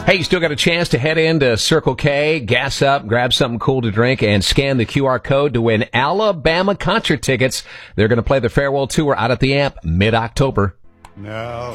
Hey, you still got a chance to head into Circle K, gas up, grab something cool to drink, and scan the QR code to win Alabama concert tickets. They're going to play the farewell tour out at the Amp mid-October. Now